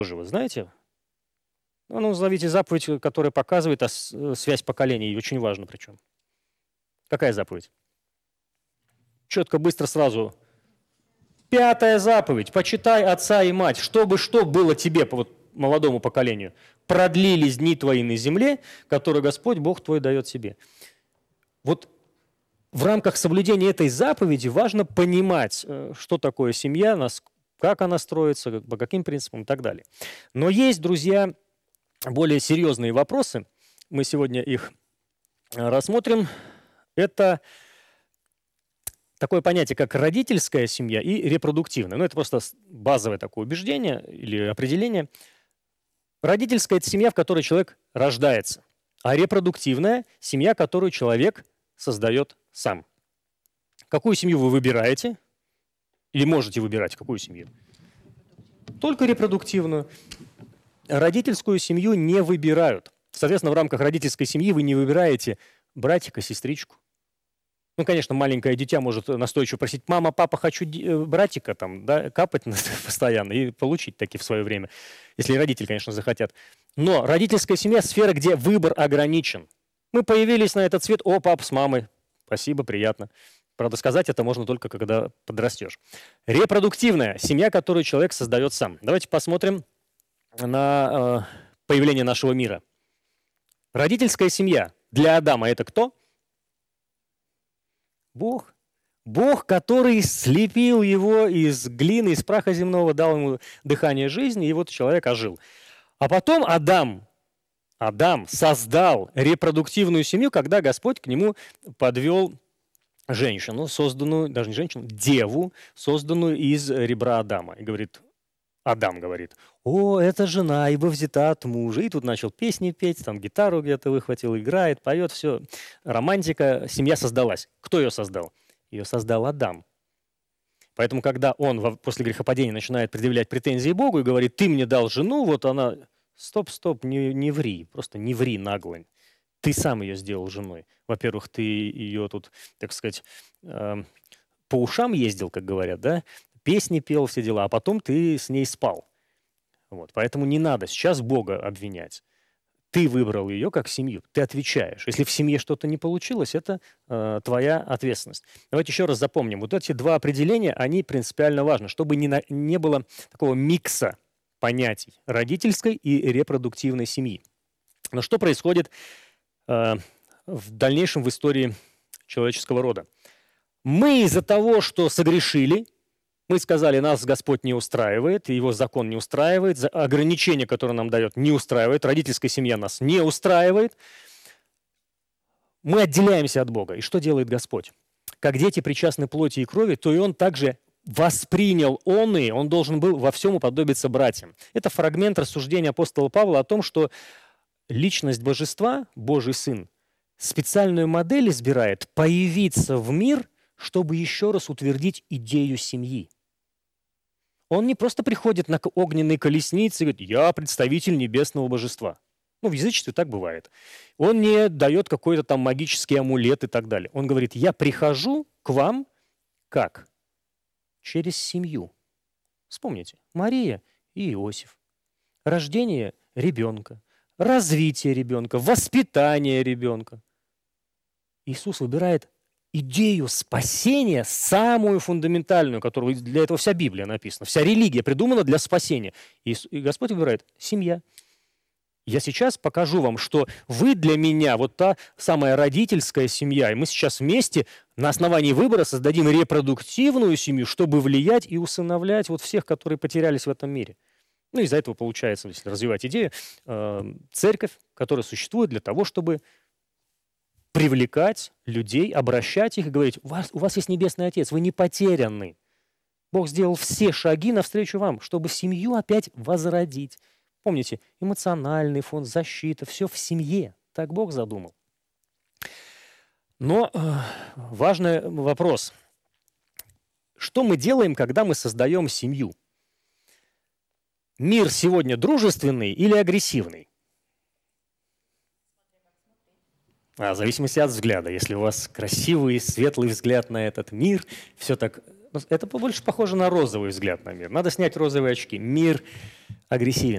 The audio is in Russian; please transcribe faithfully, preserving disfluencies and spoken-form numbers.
Вы знаете? Ну, назовите заповедь, которая показывает связь поколений, и очень важно причем. Какая заповедь? Четко, быстро, сразу. Пятая заповедь. Почитай отца и мать, чтобы что было тебе, по вот молодому поколению. Продлились дни твои на земле, которые Господь Бог твой дает себе. Вот в рамках соблюдения этой заповеди важно понимать, что такое семья, как она строится, по каким принципам и так далее. Но есть, друзья, более серьезные вопросы. Мы сегодня их рассмотрим. Это такое понятие, как родительская семья и репродуктивная. Ну, это просто базовое такое убеждение или определение. Родительская – это семья, в которой человек рождается, а репродуктивная – семья, которую человек создает сам. Какую семью вы выбираете? Или можете выбирать какую семью? Только репродуктивную. Родительскую семью не выбирают. Соответственно, в рамках родительской семьи вы не выбираете братика, сестричку. Ну, конечно, маленькое дитя может настойчиво просить: мама, папа, хочу братика, там, да, капать постоянно и получить таки в свое время, если родители, конечно, захотят. Но родительская семья – сфера, где выбор ограничен. Мы появились на этот свет: о, папа с мамой, спасибо, приятно. Правда, сказать это можно только, когда подрастешь. Репродуктивная семья, которую человек создает сам. Давайте посмотрим на э, появление нашего мира. Родительская семья для Адама – это кто? Бог. Бог, который слепил его из глины, из праха земного, дал ему дыхание жизни, и вот человек ожил. А потом Адам, Адам создал репродуктивную семью, когда Господь к нему подвел женщину, созданную, даже не женщину, деву, созданную из ребра Адама. И говорит, Адам говорит: о, это жена, ибо взята от мужа. И тут начал песни петь, там гитару где-то выхватил, играет, поет, все. Романтика, семья создалась. Кто ее создал? Ее создал Адам. Поэтому, когда он после грехопадения начинает предъявлять претензии Богу и говорит: ты мне дал жену, вот она, стоп, стоп, не, не ври, просто не ври нагло. Ты сам ее сделал женой. Во-первых, ты ее тут, так сказать, э, по ушам ездил, как говорят, да? Песни пел, все дела, а потом ты с ней спал. Вот. Поэтому не надо сейчас Бога обвинять. Ты выбрал ее как семью, ты отвечаешь. Если в семье что-то не получилось, это э, твоя ответственность. Давайте еще раз запомним. Вот эти два определения, они принципиально важны, чтобы не, на, не было такого микса понятий родительской и репродуктивной семьи. Но что происходит э, в дальнейшем в истории человеческого рода? Мы из-за того, что согрешили, мы сказали, нас Господь не устраивает, Его закон не устраивает, ограничения, которые нам дает, не устраивает, родительская семья нас не устраивает. Мы отделяемся от Бога. И что делает Господь? Как дети причастны плоти и крови, то и Он также воспринял он и Он должен был во всем уподобиться братьям. Это фрагмент рассуждения апостола Павла о том, что личность Божества, Божий Сын, специальную модель избирает появиться в мир, чтобы еще раз утвердить идею семьи. Он не просто приходит на огненной колеснице и говорит: я представитель небесного божества. Ну, в язычестве так бывает. Он не дает какой-то там магический амулет и так далее. Он говорит: я прихожу к вам как? Через семью. Вспомните, Мария и Иосиф. Рождение ребенка, развитие ребенка, воспитание ребенка. Иисус выбирает идею спасения, самую фундаментальную, которую для этого вся Библия написана, вся религия придумана для спасения. И Господь выбирает семья. Я сейчас покажу вам, что вы для меня вот та самая родительская семья, и мы сейчас вместе на основании выбора создадим репродуктивную семью, чтобы влиять и усыновлять вот всех, которые потерялись в этом мире. Ну, из-за этого получается, если развивать идею, церковь, которая существует для того, чтобы привлекать людей, обращать их и говорить: у вас, у вас есть Небесный Отец, вы не потеряны. Бог сделал все шаги навстречу вам, чтобы семью опять возродить. Помните, эмоциональный фон, защита, все в семье. Так Бог задумал. Но э, важный вопрос. Что мы делаем, когда мы создаем семью? Мир сегодня дружественный или агрессивный? А, в зависимости от взгляда. Если у вас красивый, светлый взгляд на этот мир, все так... Это больше похоже на розовый взгляд на мир. Надо снять розовые очки. Мир агрессивен.